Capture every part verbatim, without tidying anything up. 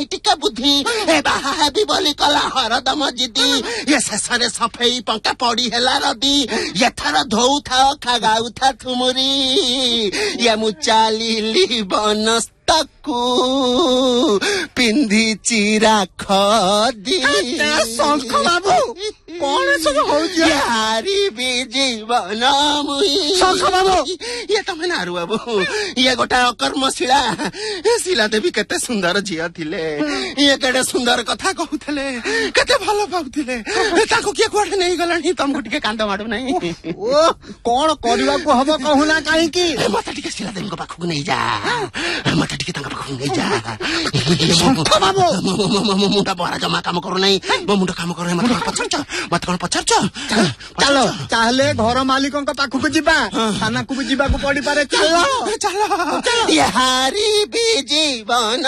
ଟିକେ ବୁଦ୍ଧି ଏ ବାହା ହେବି ବୋଲି କଲା ହରଦମ ଜିଦି ଏ ଶେଷରେ ସଫେଇ ପଙ୍କା ପଡି ହେଲା ରଦି ଏଥର ଧୋଉଥାଅ ଖାଗାଉଥା ଥୁମୁରି ଏ ମୁଁ ଚାଲିଲି ବନସ୍ତକୁ ପିନ୍ଧିଛି ରାଖଦି ଶଙ୍ଖ ବାବୁ କଣ ସବୁ ହଉଛି ହାରିବି ଜୀବନ ମୁଇଁ ଶଙ୍ଖ ବାବୁ ଇଏ ତମେ ନାରୁ ବାବୁ ଇଏ ଗୋଟା ଅକର୍ମଶିଳା ଶିଲା ଦେବୀ କେତେ ସୁନ୍ଦର ଝିଅ ଥିଲେ ଇଏ କେତେ ସୁନ୍ଦର କଥା କହୁଥିଲେ କେତେ ଭଲ ପାଉଥିଲେ ତାଙ୍କୁ କିଏ କୁଆଡେ ନେଇଗଲାଣି ତମକୁ ଟିକେ କାନ୍ଦ ମାଡୁ ନାହିଁ ଓ କଣ କରିବାକୁ ହବ କହୁନା କାହିଁକି ମତେ ଟିକେ ଶିଲା ଦେବୀଙ୍କ ପାଖକୁ ନେଇଯା ମତେ ଟିକେ ତାଙ୍କ ପାଖକୁ ନେଇଯା ଶଙ୍ଖ ବାବୁ ମୋ ମୁଣ୍ଡ ବରା ଜମା କାମ କରୁନାହିଁ ମୋ ମୁଣ୍ଡ କାମ କରୁନାହିଁ ମତେ କଣ ପଚାରୁଛ ମତେ କଣ ପଚାରୁଛ ଚାଲ ତାହେଲେ ଘର ମାଲିକଙ୍କ ପାଖକୁ ଯିବା ଥାନାକୁ ବି ଯିବାକୁ ପଡିପାରେ ଚାଲ ଚାଲ ହାରିବି ଜୀବନ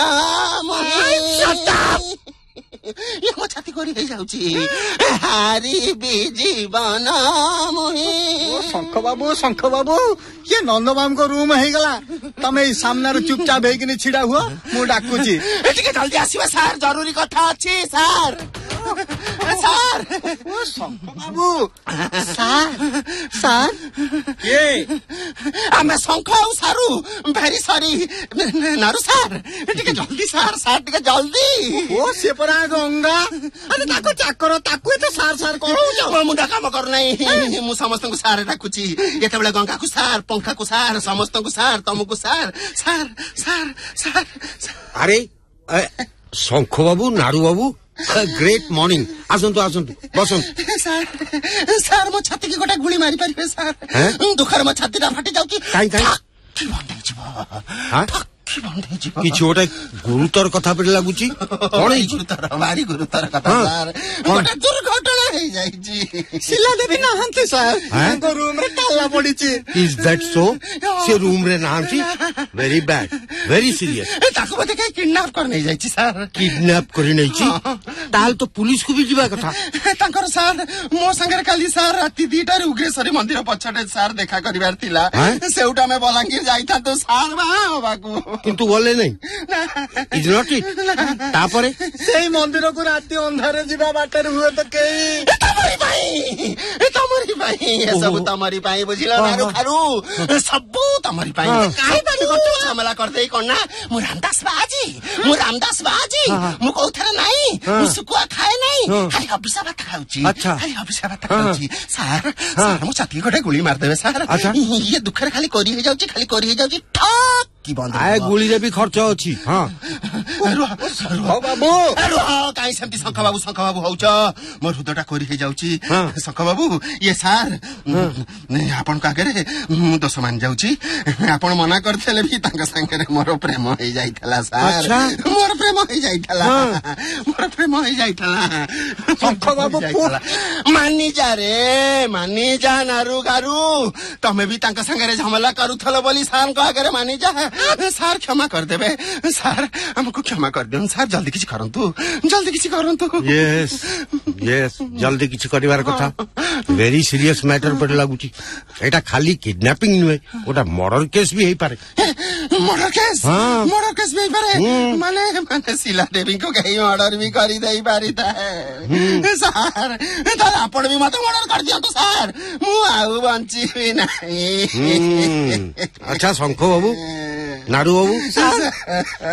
ମୋ ଛାତି କରି ହେଇଯାଉଛି ହାରିବି ଜୀବନ ଶଙ୍ଖ ବାବୁ ଶଙ୍ଖ ବାବୁ ଇଏ ନନ୍ଦ ବାବୁଙ୍କ ରୁମ ହେଇଗଲା ତମେ ଏଇ ସାମ୍ନାରେ ଚୁପଚାପ ହେଇକିନି ଛିଡା ହୁଅ ମୁଁ ଡାକୁଛି ଟିକେ ଜଲ୍ଦି ଆସିବେ ସାର୍ ଜରୁରୀ କଥା ଅଛି ସାର୍ ସାର୍ ଶଙ୍ଖ ବାବୁ ସାର୍ ସାର୍ କିଏ ଆମେ ଶଙ୍ଖ ଆଉ ସାରୁ ଭେରି ସରି ନାରୁ ସାର୍ ଟିକେ ଜଲ୍ଦି ସାର୍ ସାର୍ ଟିକେ ଜଲ୍ଦି ଓ ସେ ପରା ଗଙ୍ଗା ଆରେ ତାକୁ ଚାକର ତାକୁ ଏତେ ସାର୍ ସାର୍ କରୁଛ ମୋ ମୁଣ୍ଡ କାମ କରୁନାହିଁ ମୁଁ ସମସ୍ତଙ୍କୁ ସାର୍ ଡାକୁଛି ଯେତେବେଳେ ଗଙ୍ଗାକୁ ସାର୍ ପଙ୍ଖାକୁ ସାର୍ ସମସ୍ତଙ୍କୁ ସାର୍ ତମକୁ ସାର୍ ସାର୍ ସାର୍ ସାର୍ ଆରେ ଶଙ୍ଖ ବାବୁ ନାରୁ ବାବୁ ଗ୍ରେଟ୍ ମର୍ଣ୍ଣିଂ ଆସନ୍ତୁ ଆସନ୍ତୁ ବସନ୍ତୁ ସାର୍ ସାର୍ ମୋ ଛାତିକି ଗୋଟେ ଗୁଳି ମାରି ପାରିବେ ସାର୍ ଦୁଃଖରେ ମୋ ଛାତିଟା ଫାଟି ଯାଉଛି କାହିଁ କାହିଁ କିଛି ଗୋଟେ ଗୁରୁତର କଥା ପରି ଲାଗୁଛି କଣ ହେଇଛି ଭାରି ଗୁରୁତର କଥା ସାର୍ ଗୋଟେ ଦୁର୍ଘଟଣା ହେଇଯାଇଛି ଶିଲା ଦେବୀ ନାହାନ୍ତି ସାର୍ ତାଙ୍କ ରୁମରେ ତାଲା ପଡିଛି ଇଜ୍ ଦ୍ୟାଟ୍ ସୋ ସେ ରୁମରେ ନାହାନ୍ତି ଭେରି ବ୍ୟାଡ୍ ଭେରି ସିରିୟସ୍ ତାକୁ ବୋଧେ କାହିଁ କିଡନାପ କରି ନେଇଯାଇଛି ସାର୍ କିଡନାପ କରି ନେଇଛି ତାହେଲେ ତ ପୁଲିସକୁ ବି ଯିବା କଥା ତାଙ୍କର ସାର୍ ମୋ ସାଙ୍ଗରେ କାଲି ସାର୍ ରାତି ଦିଟାରେ ଉଗ୍ରେଶ୍ୱରୀ ମନ୍ଦିର ପଛରେ ସାର୍ ଦେଖା କରିବାର ଥିଲା ସେଇଠୁ ଆମେ ବଲାଙ୍ଗୀର ଯାଇଥାନ୍ତୁ ସାର୍ ବାହା ହବାକୁ କିନ୍ତୁ ଗଲେ ନାଇଁ ଇଜ୍ ନଟ୍ ଇଟ୍ ତାପରେ ସେଇ ମନ୍ଦିରକୁ ରାତି ଅନ୍ଧାରେ ଯିବା ବାଟରେ ହୁଏ ତ କେହି ତମରି ପାଇଁ ତମରି ପାଇଁ ଏସବୁ ତମରି ପାଇଁ ବୁଝିଲ ନାରୁ ଖାରୁ ସବୁ ତମରି ପାଇଁ କାହିଁକି ଗୋଟେ ଝାମେଲା କରିଦେଇ କଣ ନା ମୁଁ ରାମଦାସ ବାଜି ମୁଁ ରାମଦାସ ବାଜି ମୁଁ କୋଉଥିରେ ନାହିଁ ମୁଁ ଶୁକୁଆ ଖାଏ ନାହିଁ ଖାଲି ଅଭିଷା ଭାତ ଖାଉଛି ଖାଲି ଅଭିଷା ଭାତ ଖାଉଛି ସାର୍ ସାର୍ ମୋ ଛାତି ଗୋଟେ ଗୁଳି ମାରିଦେବେ ସାର୍ ଇଏ ଦୁଃଖରେ ଖାଲି କରି ହେଇଯାଉଛି ଖାଲି କରି ହେଇଯାଉଛି ଠକ୍ କି ବନ୍ଦ ଗୁଳିରେ ବି ଖର୍ଚ୍ଚ ଅଛି ବାବୁ କାହିଁ ସେମିତି ଶଙ୍ଖ ବାବୁ ଶଙ୍ଖ ବାବୁ ହଉଛ ମୋ ହୃଦୟଟା କରି ହେଇଯାଉଛି ଶଙ୍ଖ ବାବୁ ଇଏ ସାର୍ ଆପଣଙ୍କ ଆଗରେ ମୁଁ ଦୋଷ ମାନି ଯାଉଛି ଆପଣ ମନା କରିଥିଲେ ବି ତାଙ୍କ ସାଙ୍ଗରେ ମୋର ପ୍ରେମ ହେଇଯାଇଥିଲା ସାର୍ ମୋର ପ୍ରେମ ହେଇଯାଇଥିଲା ମୋର ପ୍ରେମ ହେଇଯାଇଥିଲା ଶଙ୍ଖ ବାବୁ ମାନିଯା ରେ ମାନିଯା ନାରୁ ଗାରୁ ତମେ ବି ତାଙ୍କ ସାଙ୍ଗରେ ଝାମେଲା କରୁଥିଲ ବୋଲି ସାର୍ଙ୍କ ଆଗରେ ମାନିଯା ସାର୍ କ୍ଷମା କରିଦେବେ ସାର୍ ଆମକୁ କ୍ଷମା କରିଦିଅନ୍ତୁ ସାର୍ ଜଲ୍ଦି କିଛି କରନ୍ତୁ ଜଲ୍ଦି କିଛି କରନ୍ତୁ ୟେସ୍ ୟେସ୍ ଜଲ୍ଦି କିଛି କରିବାର କଥା ଭେରି ସିରିୟସ୍ ମ୍ୟାଟର ପରି ଲାଗୁଛି ଏଇଟା ଖାଲି କିଡନାପିଂ ନୁହେଁ ଗୋଟେ ମର୍ଡର କେସ୍ ବି ହେଇପାରେ ମର୍ଡର କେସ୍ ମର୍ଡର କେସ୍ ବି ହେଇପାରେ ମାନେ ମାନେ ଶିଲା ଦେବୀଙ୍କୁ କେହି ମର୍ଡର ବି କରିଦେଇ ପାରିଥାଏ ସାର୍ ତାହେଲେ ଆପଣ ବି ମତେ ମର୍ଡର କରିଦିଅନ୍ତୁ ସାର୍ ମୁଁ ଆଉ ବଞ୍ଚିବି ନାହିଁ ଆଚ୍ଛା ଶଙ୍ଖ ବାବୁ ନାଡୁ ବାବୁ